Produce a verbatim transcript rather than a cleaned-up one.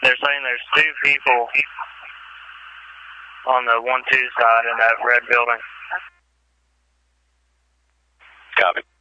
they're saying there's two people on the one two side in that red building. Copy.